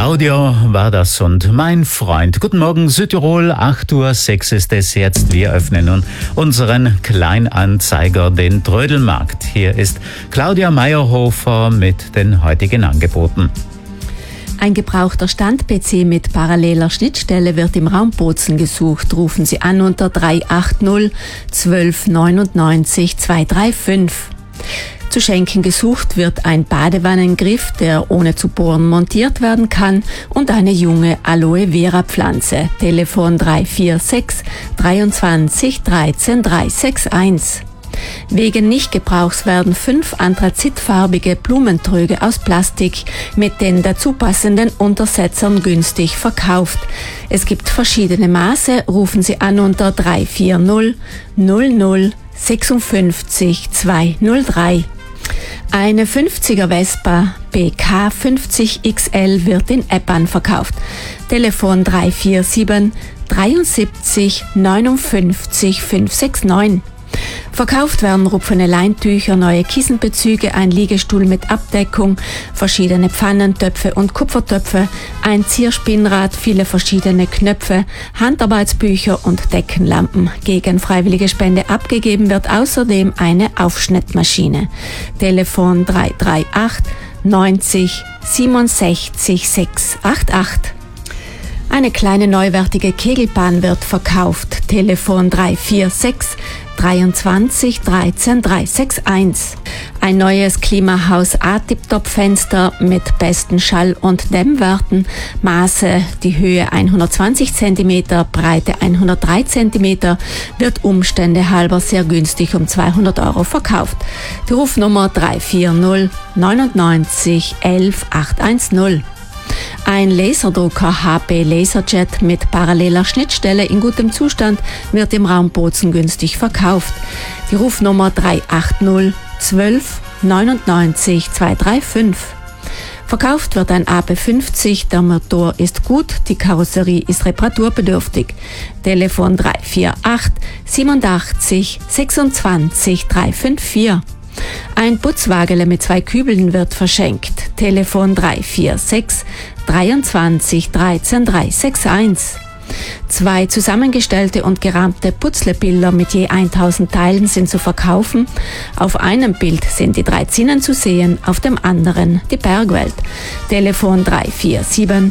Claudio war das und mein Freund. Guten Morgen Südtirol, 8:06 Uhr ist es jetzt. Wir öffnen nun unseren Kleinanzeiger, den Trödelmarkt. Hier ist Claudia Meyerhofer mit den heutigen Angeboten. Ein gebrauchter Stand-PC mit paralleler Schnittstelle wird im Raum Bozen gesucht. Rufen Sie an unter 380 12 99 235. Zu schenken gesucht wird ein Badewannengriff, der ohne zu bohren montiert werden kann, und eine junge Aloe Vera Pflanze. Telefon 346 23 13 361. Wegen Nichtgebrauchs werden 5 anthrazitfarbige Blumentröge aus Plastik mit den dazu passenden Untersetzern günstig verkauft. Es gibt verschiedene Maße. Rufen Sie an unter 340 00 56 203. Eine 50er Vespa BK 50 XL wird in Eppan verkauft. Telefon 347 73 59 569. Verkauft werden rupfene Leintücher, neue Kissenbezüge, ein Liegestuhl mit Abdeckung, verschiedene Pfannen, Töpfe und Kupfertöpfe, ein Zierspinnrad, viele verschiedene Knöpfe, Handarbeitsbücher und Deckenlampen. Gegen freiwillige Spende abgegeben wird außerdem eine Aufschnittmaschine. Telefon 338 90 67 688. Eine kleine neuwertige Kegelbahn wird verkauft. Telefon 346 23 13 361. Ein neues Klimahaus A-Tip-Top-Fenster mit besten Schall- und Dämmwerten. Maße, die Höhe 120 cm, Breite 103 cm, wird Umstände halber sehr günstig um 200 € verkauft. Die Rufnummer 340 99 11 810. Ein Laserdrucker HP Laserjet mit paralleler Schnittstelle in gutem Zustand wird im Raum Bozen günstig verkauft. Die Rufnummer 380 12 99 235. Verkauft wird ein AB50, der Motor ist gut, die Karosserie ist reparaturbedürftig. Telefon 348 87 26 354. Ein Putzwagele mit 2 Kübeln wird verschenkt. Telefon 346 23 13 361. 2 zusammengestellte und gerahmte Putzlebilder mit je 1000 Teilen sind zu verkaufen. Auf einem Bild sind die 3 Zinnen zu sehen, auf dem anderen die Bergwelt. Telefon 347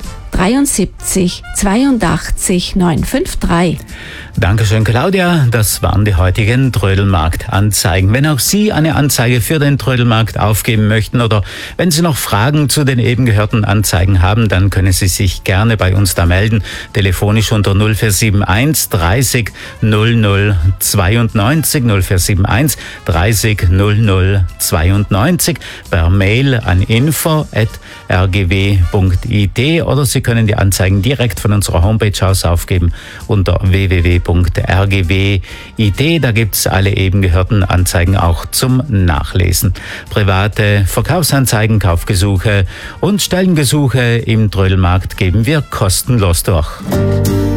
73 82 953. Dankeschön, Claudia. Das waren die heutigen Trödelmarkt-Anzeigen. Wenn auch Sie eine Anzeige für den Trödelmarkt aufgeben möchten oder wenn Sie noch Fragen zu den eben gehörten Anzeigen haben, dann können Sie sich gerne bei uns da melden. Telefonisch unter 0471 30 00 92, 0471 30 00 92, per Mail an info@rgw.it oder Sie können die Anzeigen direkt von unserer Homepage aus aufgeben unter www.rgw.it. Da gibt's alle eben gehörten Anzeigen auch zum Nachlesen. Private Verkaufsanzeigen, Kaufgesuche und Stellengesuche im Trödelmarkt geben wir kostenlos durch.